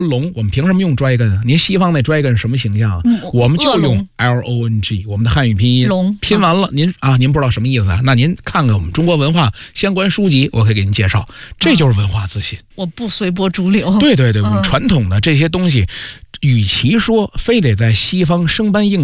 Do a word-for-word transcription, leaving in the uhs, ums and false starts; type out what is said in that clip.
龙，我们凭什么用 dragon？ 您西方那 dragon 什么形象、嗯、我们就用 L O N G， 我们的汉语拼音龙拼完了，您啊，您不知道什么意思啊？那您看看我们中国文化相关书籍，我可以给您介绍，这就是文化自信。 啊、我不随波逐流。 对对对，我们传统的这些东西，与其说非得在西方生搬硬